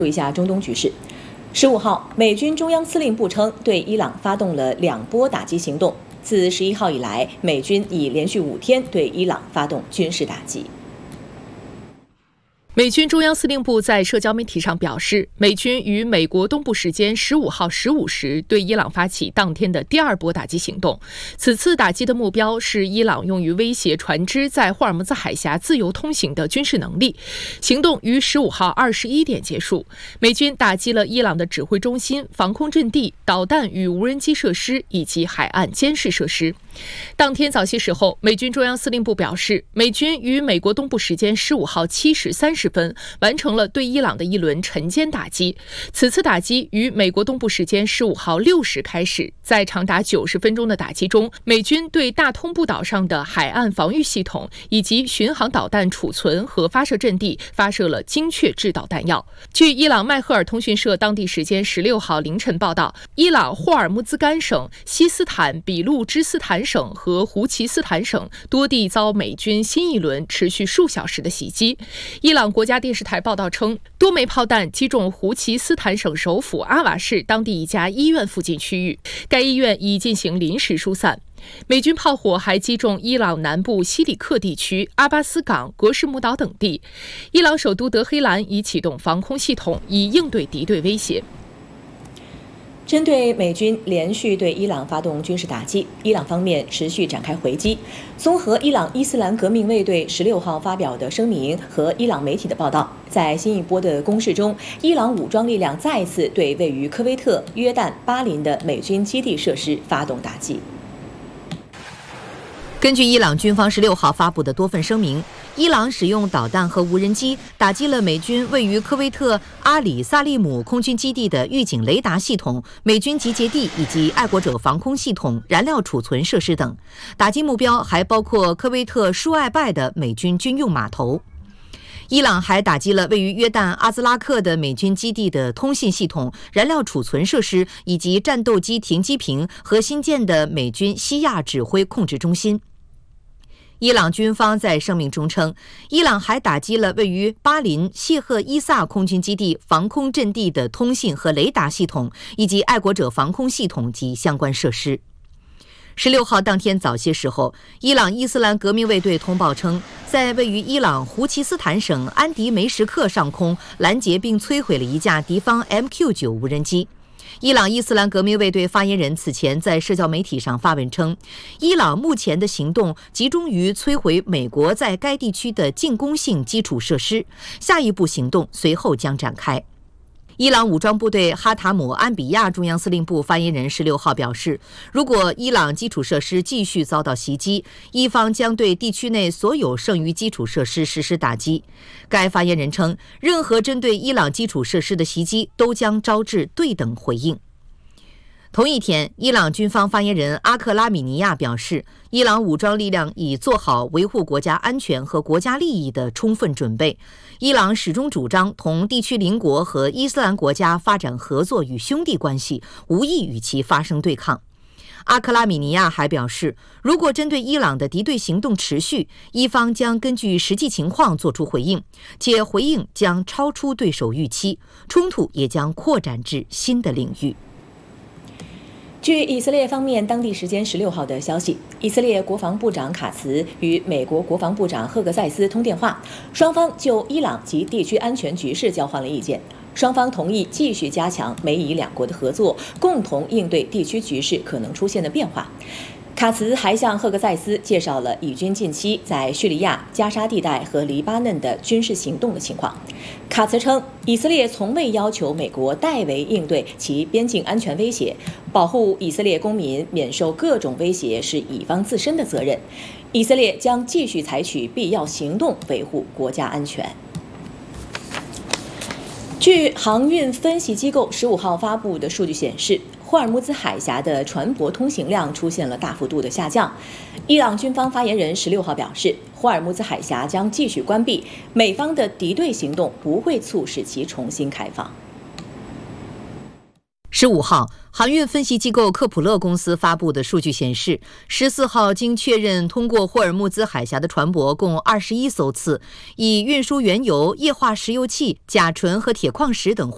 一下中东局势。15号，美军中央司令部称，对伊朗发动了2波打击行动。自11号以来，美军已连续5天对伊朗发动军事打击。 美军中央司令部在社交媒体上表示，美军于美国东部时间15号15时对伊朗发起当天的第2波打击行动。此次打击的目标是伊朗用于威胁船只在霍尔木兹海峡自由通行的军事能力。行动于15号21点结束。美军打击了伊朗的指挥中心、防空阵地、导弹与无人机设施以及海岸监视设施。当天早些时候，美军中央司令部表示，美军于美国东部时间15号7时30分完成了对伊朗的一轮晨间打击。此次打击于美国东部时间15号6时开始，在长达90分钟的打击中，美军对大通布岛上的海岸防御系统以及巡航导弹储存和发射阵地发射了精确制导弹药。据伊朗麦赫尔通讯社当地时间16号凌晨报道，伊朗霍尔木兹干省、西斯坦比路支斯坦省和胡奇斯坦省多地遭美军新一轮持续数小时的袭击。伊朗国家电视台报道称，多枚炮弹击中胡奇斯坦省首府阿瓦市当地一家医院附近区域，该医院已进行临时疏散。美军炮火还击中伊朗南部西里克地区、阿巴斯港、格什姆岛等地。伊朗首都德黑兰已启动防空系统，以应对敌对威胁。 针对美军连续对伊朗发动军事打击，伊朗方面持续展开回击。综合伊朗伊斯兰革命卫队16号发表的声明和伊朗媒体的报道，在新一波的攻势中，伊朗武装力量再次对位于科威特、约旦、巴林的美军基地设施发动打击。 根据伊朗军方16号发布的多份声明，伊朗使用导弹和无人机打击了美军位于科威特阿里萨利姆空军基地的预警雷达系统、美军集结地以及爱国者防空系统、燃料储存设施等。打击目标还包括科威特舒艾拜的美军军用码头。伊朗还打击了位于约旦阿兹拉克的美军基地的通信系统、燃料储存设施以及战斗机停机坪和新建的美军西亚指挥控制中心。伊朗军方在声明中称，伊朗还打击了位于巴林谢赫伊萨空军基地防空阵地的通信和雷达系统，以及爱国者防空系统及相关设施。16号当天早些时候，伊朗伊斯兰革命卫队通报称，在位于伊朗胡奇斯坦省安迪梅什克上空拦截并摧毁了一架敌方 MQ-9 无人机。伊朗伊斯兰革命卫队发言人此前在社交媒体上发文称，伊朗目前的行动集中于摧毁美国在该地区的进攻性基础设施，下一步行动随后将展开。伊朗武装部队哈塔姆安比亚中央司令部发言人16号表示，如果伊朗基础设施继续遭到袭击，伊方将对地区内所有剩余基础设施实施打击。该发言人称，任何针对伊朗基础设施的袭击都将招致对等回应。同一天，伊朗军方发言人阿克拉米尼亚表示，伊朗武装力量已做好维护国家安全和国家利益的充分准备。伊朗始终主张同地区邻国和伊斯兰国家发展合作与兄弟关系，无意与其发生对抗。阿克拉米尼亚还表示，如果针对伊朗的敌对行动持续，伊方将根据实际情况作出回应，且回应将超出对手预期，冲突也将扩展至新的领域。 据以色列方面当地时间16号的消息，以色列国防部长卡茨与美国国防部长赫格塞斯通电话，双方就伊朗及地区安全局势交换了意见。双方同意继续加强美以两国的合作，共同应对地区局势可能出现的变化。卡茨还向赫格塞斯介绍了以军近期在叙利亚、加沙地带和黎巴嫩的军事行动的情况。卡茨称，以色列从未要求美国代为应对其边境安全威胁，保护以色列公民免受各种威胁是以方自身的责任。以色列将继续采取必要行动维护国家安全。据航运分析机构15号发布的数据显示，霍尔木兹海峡的船舶通行量出现了大幅度的下降。伊朗军方发言人16号表示，霍尔木兹海峡将继续关闭，美方的敌对行动不会促使其重新开放。 15号，航运分析机构科普勒公司发布的数据显示，14号经确认通过霍尔木兹海峡的船舶共21艘次，以运输原油、液化石油气、甲醇和铁矿石等货